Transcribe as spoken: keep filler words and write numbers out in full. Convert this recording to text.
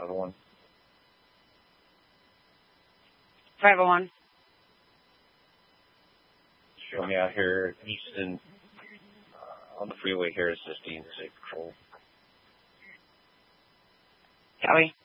five oh one. five oh one. Showing me out here, Easton, uh, on the freeway here, assisting State Patrol. Copy.